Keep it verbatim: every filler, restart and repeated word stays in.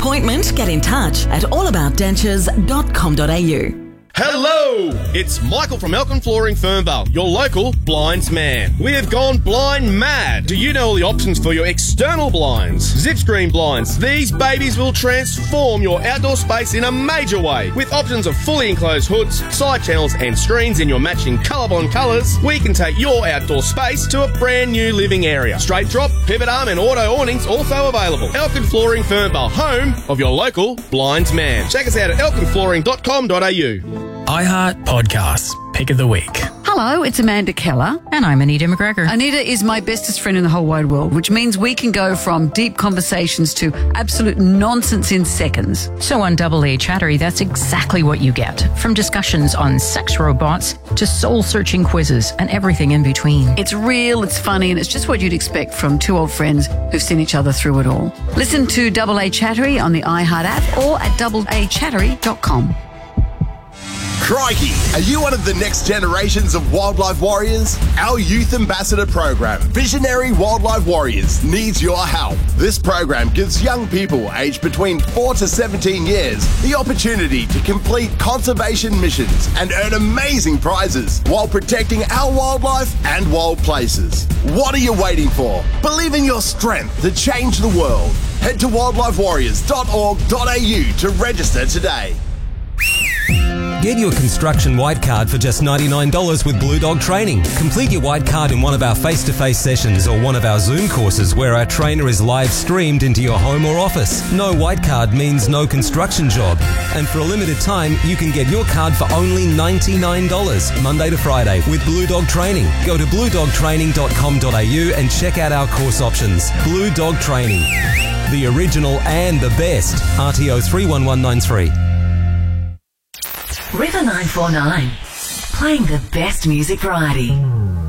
appointment, get in touch at all about dentures dot com dot a u. Hello! It's Michael from Elkin Flooring Fernvale, your local blinds man. We have gone blind mad. Do you know all the options for your external blinds? Zip screen blinds. These babies will transform your outdoor space in a major way. With options of fully enclosed hoods, side channels and screens in your matching colour-bond colours, we can take your outdoor space to a brand new living area. Straight drop, pivot arm and auto awnings also available. Elkin Flooring Fernvale, home of your local blinds man. Check us out at elkin flooring dot com dot a u. iHeart Podcasts, Pick of the Week. Hello, it's Amanda Keller. And I'm Anita McGregor. Anita is my bestest friend in the whole wide world, which means we can go from deep conversations to absolute nonsense in seconds. So on Double A Chattery, that's exactly what you get. From discussions on sex robots to soul-searching quizzes and everything in between. It's real, it's funny, and it's just what you'd expect from two old friends who've seen each other through it all. Listen to Double A Chattery on the iHeart app or at double a chattery dot com. Crikey! Are you one of the next generations of wildlife warriors? Our Youth Ambassador program, Visionary Wildlife Warriors, needs your help. This program gives young people aged between four to seventeen years the opportunity to complete conservation missions and earn amazing prizes while protecting our wildlife and wild places. What are you waiting for? Believe in your strength to change the world. Head to wildlife warriors dot org dot a u to register today. Get your construction white card for just ninety-nine dollars with Blue Dog Training. Complete your white card in one of our face-to-face sessions or one of our Zoom courses where our trainer is live streamed into your home or office. No white card means no construction job. And for a limited time, you can get your card for only ninety-nine dollars, Monday to Friday, with Blue Dog Training. Go to blue dog training dot com dot a u and check out our course options. Blue Dog Training. The original and the best. R T O three one one nine three. River nine four nine, playing the best music variety.